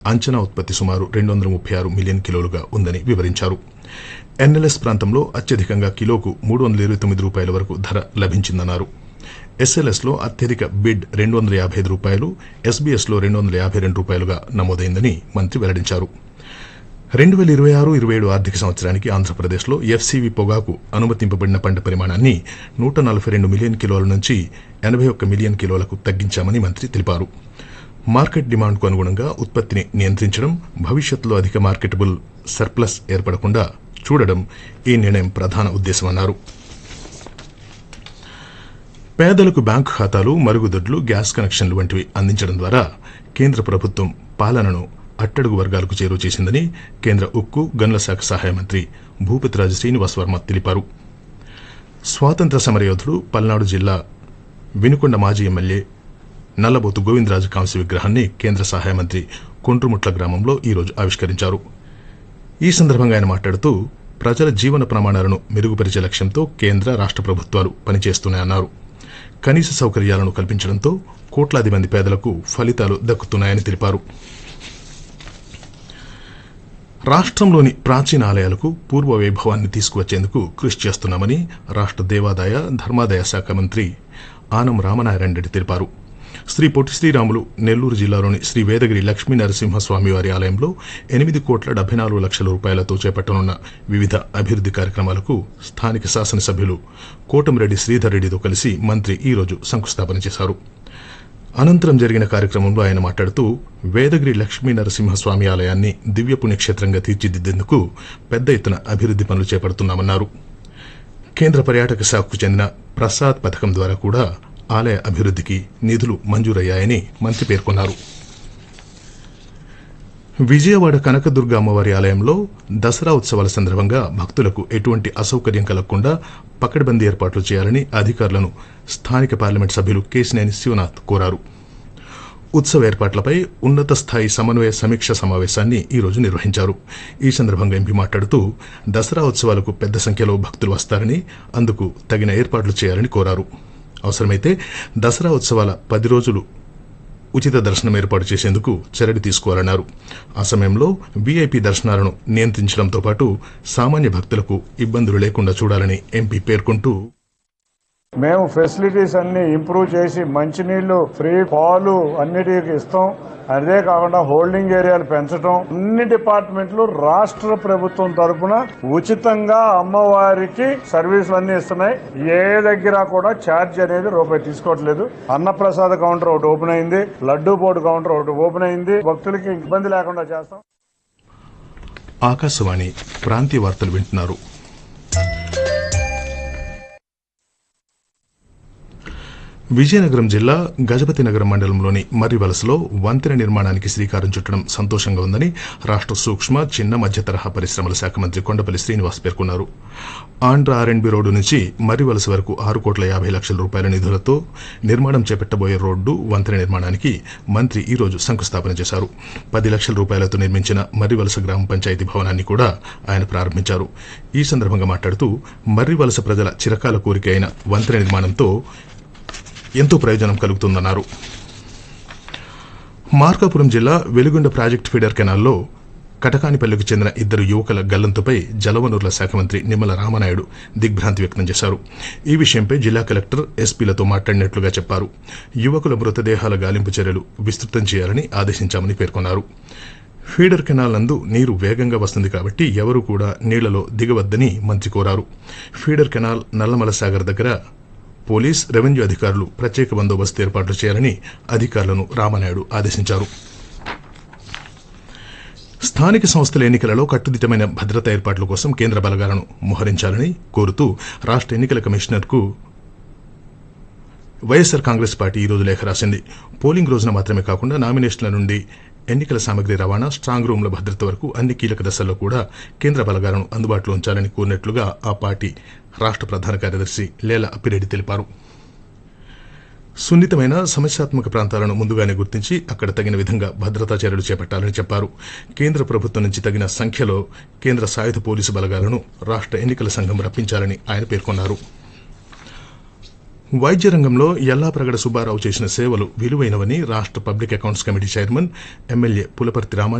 అంచనా ఉత్పత్తి సుమారు 236 మిలియన్ కిలోలుగా ఉందని వివరించారు. ఎన్ఎల్ఎస్ ప్రాంతంలో అత్యధికంగా కిలోకు 329 రూపాయల వరకు ధర లభించిందన్నారు. ఎస్ఎల్ఎస్లో అత్యధిక బిడ్ 255 రూపాయలు, ఎస్బీఎస్లో 252 రూపాయలుగా నమోదైందని మంత్రి వెల్లడించారు. 2026-27 ఆర్థిక సంవత్సరానికి ఆంధ్రప్రదేశ్లో ఎఫ్సీవీ పొగాకు అనుమతింపబడిన పంట పరిమాణాన్ని 142 మిలియన్ కిలోల నుంచి 81 మిలియన్ కిలోలకు తగ్గించామని మంత్రి తెలిపారు. మార్కెట్ డిమాండ్కు అనుగుణంగా ఉత్పత్తిని నియంత్రించడం, భవిష్యత్తులో అధిక మార్కెటబుల్ సర్ప్లస్ ఏర్పడకుండా చూడడం ఈ నిర్ణయం ప్రధాన ఉద్దేశమన్నారు. పేదలకు బ్యాంకు ఖాతాలు, మరుగుదొడ్లు, గ్యాస్ కనెక్షన్లు వంటివి అందించడం ద్వారా కేంద్ర ప్రభుత్వం పాలనను అట్టడుగు వర్గాలకు చేరువ చేసిందని కేంద్ర ఉక్కు, గనుల శాఖ సహాయ మంత్రి భూపతిరాజు శ్రీనివాస్ వర్మ తెలిపారు. స్వాతంత్ర సమరయోధుడు, పల్నాడు జిల్లా వినుకొండ మాజీ ఎమ్మెల్యే నల్లబోతు గోవిందరాజు కాంస్య విగ్రహాన్ని కేంద్ర సహాయ మంత్రి కొండ్రుముట్ల గ్రామంలో ఈరోజు ఆవిష్కరించారు. ఈ సందర్భంగా ఆయన మాట్లాడుతూ ప్రజల జీవన ప్రమాణాలను మెరుగుపరిచే లక్ష్యంతో కేంద్ర, రాష్ట ప్రభుత్వాలు పనిచేస్తున్నాయన్నారు. కనీస సౌకర్యాలను కల్పించడంతో కోట్లాది మంది పేదలకు ఫలితాలు దక్కుతున్నాయని తెలిపారు. రాష్ట్రంలోని ప్రాచీన ఆలయాలకు పూర్వ వైభవాన్ని తీసుకువచ్చేందుకు కృషి చేస్తున్నామని రాష్ట్ర దేవాదాయ, ధర్మాదాయ శాఖ మంత్రి ఆనం రామనారాయణ రెడ్డి తెలిపారు. శ్రీ పొట్టి శ్రీరాములు నెల్లూరు జిల్లాలోని శ్రీ వేదగిరి లక్ష్మీ నరసింహస్వామివారి ఆలయంలో 8,44,00,000 రూపాయలతో చేపట్టనున్న వివిధ అభివృద్ది కార్యక్రమాలకు స్థానిక శాసనసభ్యులు కోటమిరెడ్డి శ్రీధర్ రెడ్డితో కలిసి మంత్రి ఈరోజు శంకుస్థాపన చేశారు. అనంతరం జరిగిన కార్యక్రమంలో ఆయన మాట్లాడుతూ వేదగిరి లక్ష్మీ నరసింహస్వామి ఆలయాన్ని దివ్య పుణ్యక్షేత్రంగా తీర్చిదిద్దేందుకు పెద్ద ఎత్తున అభివృద్ది పనులు చేపడుతున్నామన్నారు. కేంద్ర పర్యాటక శాఖకు చెందిన ప్రసాద్ పథకం ద్వారా కూడా ఆలయ అభివృద్దికి నిధులు మంజూరయ్యాయని మంత్రి పేర్కొన్నారు. విజయవాడ కనకదుర్గ అమ్మవారి ఆలయంలో దసరా ఉత్సవాల సందర్భంగా భక్తులకు ఎటువంటి అసౌకర్యం కలగకుండా పకడ్బందీ ఏర్పాట్లు చేయాలని అధికారులను స్థానిక పార్లమెంట్ సభ్యులు కేశినేని శివనాథ్ కోరారు. ఉత్సవ ఏర్పాట్లపై ఉన్నత స్థాయి సమన్వయ సమీక్ష సమావేశాన్ని ఈరోజు నిర్వహించారు. ఈ సందర్భంగా ఎంపీ మాట్లాడుతూ దసరా ఉత్సవాలకు పెద్ద సంఖ్యలో భక్తులు వస్తారని, అందుకు తగిన ఏర్పాట్లు చేయాలని కోరారు. అవసరమైతే దసరా ఉత్సవాల 10 రోజులు ఉచిత దర్శనం ఏర్పాటు చేసేందుకు చర్యలు తీసుకోవాలన్నారు. ఆ సమయంలో వీఐపీ దర్శనాలను నియంత్రించడంతో పాటు సామాన్య భక్తులకు ఇబ్బందులు లేకుండా చూడాలని ఎంపీ పేర్కొంటూ మేము ఫెసిలిటీస్ అన్ని ఇంప్రూవ్ చేసి మంచినీళ్లు, ఫ్రీ పాలు అన్నిటికీ ఇస్తాం. అదే కాకుండా హోల్డింగ్ ఏరియాలు పెంచడం, అన్ని డిపార్ట్మెంట్లు రాష్ట్ర ప్రభుత్వం తరఫున ఉచితంగా అమ్మవారికి సర్వీసులు అన్ని ఇస్తున్నాయి. ఏ దగ్గర కూడా ఛార్జ్ అనేది రూపాయి తీసుకోవట్లేదు. అన్నప్రసాద కౌంటర్ ఒకటి ఓపెన్ అయింది, లడ్డూ బోర్డు కౌంటర్ ఒకటి ఓపెన్ అయింది. భక్తులకి ఇబ్బంది లేకుండా చేస్తాం. ఆకాశవాణి ప్రాంతీయ వార్తలు వింటున్నారు. విజయనగరం జిల్లా గజపతి నగరం మండలంలోని మర్రివలసలో వంతెన నిర్మాణానికి శ్రీకారం చుట్టడం సంతోషంగా ఉందని రాష్ట్ర సూక్ష్మ, చిన్న, మధ్య తరహా పరిశ్రమల శాఖ మంత్రి కొండపల్లి శ్రీనివాస్ పేర్కొన్నారు. ఆంధ్ర ఆర్ఎండ్బి రోడ్డు నుంచి మర్రివలస వరకు 6,50,00,000 రూపాయల నిధులతో నిర్మాణం చేపట్టబోయే రోడ్డు, వంతెన నిర్మాణానికి మంత్రి ఈ రోజు శంకుస్థాపన చేశారు. 10 లక్షల రూపాయలతో నిర్మించిన మర్రివలస గ్రామ పంచాయతీ భవనాన్ని కూడా ఆయన ప్రారంభించారు. ఈ సందర్భంగా మాట్లాడుతూ మర్రివలస ప్రజల చిరకాల కోరిక అయిన వంతెన నిర్మాణంతో ఎంతో ప్రయోజనం కలుగుతుందన్నారు. మార్కాపురం జిల్లా వెలుగొండ ప్రాజెక్టు ఫీడర్ కెనాల్లో కటకానిపల్లికి చెందిన 2 యువకుల గల్లంతుపై జలవనరుల శాఖ మంత్రి నిమ్మల రామనాయుడు దిగ్భ్రాంతి వ్యక్తం చేశారు. ఈ విషయంపై జిల్లా కలెక్టర్, ఎస్పీలతో మాట్లాడినట్లుగా చెప్పారు. యువకుల మృతదేహాల గాలింపు చర్యలు విస్తృతం చేయాలని ఆదేశించామని పేర్కొన్నారు. ఫీడర్ కెనాల్ నందు నీరు వేగంగా వస్తుంది కాబట్టి ఎవరూ కూడా నీళ్లలో దిగవద్దని మంత్రి కోరారు. ఫీడర్ కెనాల్ నల్లమల సాగర్ దగ్గర పోలీస్, రెవెన్యూ అధికారులు ప్రత్యేక బందోబస్తు ఏర్పాట్లు చేయాలని అధికారులను రామనాయుడు ఆదేశించారు. స్థానిక సంస్థల ఎన్నికలలో కట్టుదిట్టమైన భద్రతా ఏర్పాట్ల కోసం కేంద్ర బలగాలను మోహరించాలని కోరుతూ రాష్ట్ర ఎన్నికల కమిషనర్కు వైఎస్సార్ కాంగ్రెస్ పార్టీ ఈరోజు లేఖ రాసింది. పోలింగ్ రోజున మాత్రమే కాకుండా నామినేషన్ల నుండి ఎన్నికల సామగ్రి రవాణా, స్ట్రాంగ్ రూమ్ల భద్రత వరకు అన్ని కీలక దశల్లో కూడా కేంద్ర బలగాలను అందుబాటులో ఉంచాలని కోరినట్లుగా ఆ పార్టీ రాష్ట్ర ప్రధాన కార్యదర్శి లేల అప్పిరెడ్డి తెలిపారు. సున్నితమైన, సమస్యాత్మక ప్రాంతాలను ముందుగానే గుర్తించి అక్కడ తగిన విధంగా భద్రతా చర్యలు చేపట్టాలని చెప్పారు. కేంద్ర ప్రభుత్వం నుంచి తగిన సంఖ్యలో కేంద్ర సాయుధ పోలీసు బలగాలను రాష్ట్ర ఎన్నికల సంఘం రప్పించాలని ఆయన పేర్కొన్నారు. వైద్య రంగంలో యల్లాప్రగడ సుబ్బారావు చేసిన సేవలు విలువైనవని రాష్ట్ర public accounts committee chairman MLA Pulaparthi Ramanjaneyulu